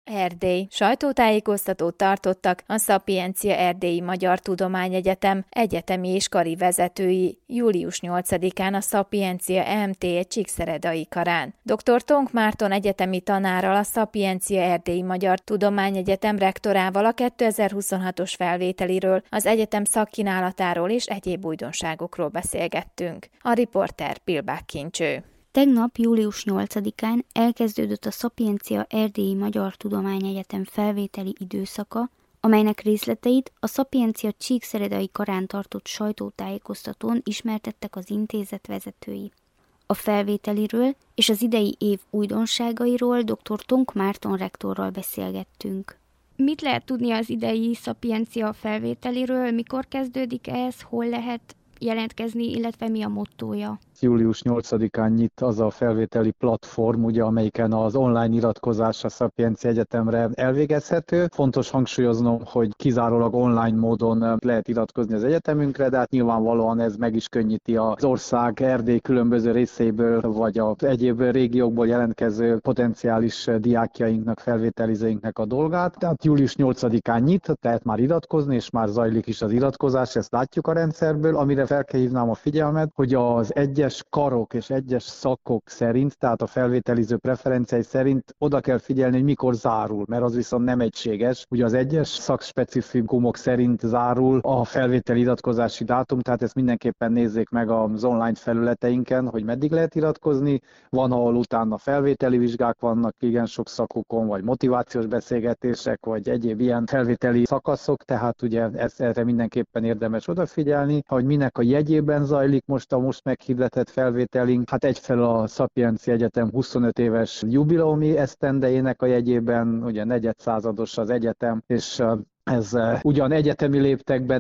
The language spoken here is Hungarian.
Erdély. Sajtótájékoztatót tartottak a Szapiencia Erdélyi Magyar Tudományegyetem egyetemi és kari vezetői július 8-án a Szapiencia EMT Csíkszeredai karán. Dr. Tonk Márton egyetemi tanárral, a Szapiencia Erdélyi Magyar Tudományegyetem rektorával a 2026-os felvételiről, az egyetem szakkínálatáról és egyéb újdonságokról beszélgettünk. A riporter Pilbák Kincső. Tegnap, július 8-án elkezdődött a Szapiencia Erdélyi Magyar Tudományegyetem felvételi időszaka, amelynek részleteit a Szapiencia Csíkszeredai karán tartott sajtótájékoztatón ismertettek az intézet vezetői. A felvételiről és az idei év újdonságairól dr. Tonk Márton rektorral beszélgettünk. Mit lehet tudni az idei Szapiencia felvételiről, mikor kezdődik ez, hol lehet jelentkezni, illetve mi a mottója? Július 8-án nyit az a felvételi platform, ugye, amelyiken az online iratkozás a Szapiencia Egyetemre elvégezhető. Fontos hangsúlyoznom, hogy kizárólag online módon lehet iratkozni az egyetemünkre, de hát nyilvánvalóan ez meg is könnyíti az ország Erdély különböző részeiből, vagy az egyéb régiókból jelentkező potenciális diákjainknak, felvételizőinknek a dolgát. Tehát július 8-án nyit, tehát már iratkozni, és már zajlik is az iratkozás, ezt látjuk a rendszerből. Amire fel kell hívnám a figyelmet, hogy az egyes karok és egyes szakok szerint, tehát a felvételiző preferenciái szerint oda kell figyelni, hogy mikor zárul, mert az viszont nem egységes. Ugye az egyes szakspecifikumok szerint zárul a felvételi iratkozási dátum, tehát ezt mindenképpen nézzék meg az online felületeinken, hogy meddig lehet iratkozni. Van, ahol utána felvételi vizsgák vannak, igen sok szakokon, vagy motivációs beszélgetések, vagy egyéb ilyen felvételi szakaszok, tehát ugye erre mindenképpen érdemes odafigyelni, hogy minek a jegyében zajlik most a meghirdetett felvételink. Hát egyfelől a Szapiencia Egyetem 25 éves jubileumi esztendejének a jegyében, ugye negyedszázados az egyetem, és ez ugyan egyetemi léptekben